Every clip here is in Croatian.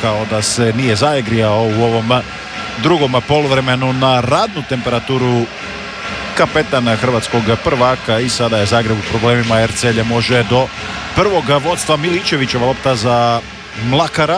kao da se nije zaigrijao u ovom drugom poluvremenu na radnu temperaturu kapetana hrvatskog prvaka i sada je Zagreb u problemima jer Celje može do prvog vodstva. Miličevićeva lopta za Mlakara,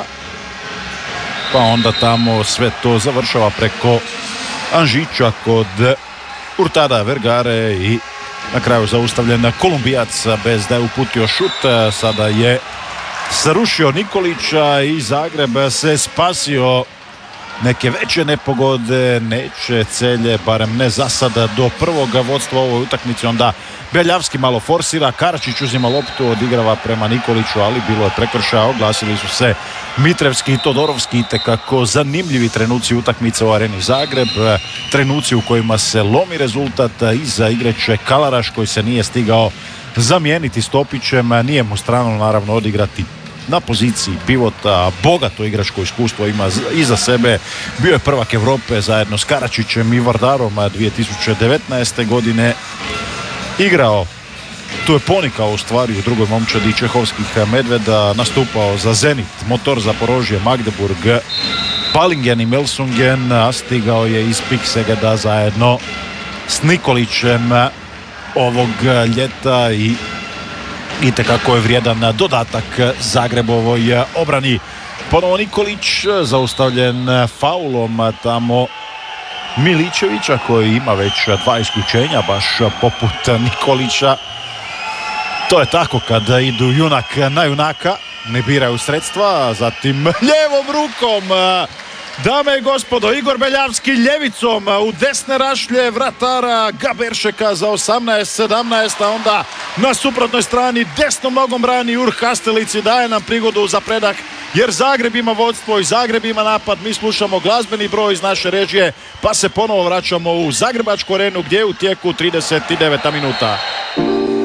pa onda tamo sve to završava preko Anžića kod Hurtada Vergare i na kraju zaustavljen Kolumbijac bez da je uputio šut. Sada je srušio Nikolića i Zagreb se spasio neke veće nepogode. Neće Celje, barem ne za sada, do prvog vodstva u ovoj utakmici. Onda Beljavski malo forsira, Karačić uzima loptu, odigrava prema Nikoliću, ali bilo je prekršaja. Oglasili su se Mitrevski i Todorovski, itekako zanimljivi trenuci utakmice u Areni Zagreb, trenuci u kojima se lomi rezultat. Iza igreće Kalaraš koji se nije stigao zamijeniti Stopićem, nije mu strano naravno odigrati na poziciji pivota. Bogato igračko iskustvo ima iza sebe, bio je prvak Europe zajedno s Karačićem i Vardarom 2019. godine, igrao, tu je ponikao u stvari u drugoj momčadi čehovskih Medveda, nastupao za Zenit, Motor Zaporožje, Magdeburg, Balingen i Melsungen, a stigao je iz Piksegeda zajedno s Nikolićem ovog ljeta i itekako je vrijedan dodatak Zagrebovoj obrani. Ponovo Nikolić, zaustavljen faulom tamo Miličevića koji ima već 2 isključenja baš poput Nikolića. To je tako kada idu junak na junaka, ne biraju sredstva. Zatim ljevom rukom, dame i gospodo, Igor Beljavski ljevicom u desne rašlje vratara Gaberšeka za 18-17, a onda na suprotnoj strani desnom nogom brani Ur Hastelici, daje nam prigodu za predah jer Zagreb ima vodstvo i Zagreb ima napad. Mi slušamo glazbeni broj iz naše režije pa se ponovo vraćamo u Zagrebačku arenu gdje je u tijeku 39. minuta.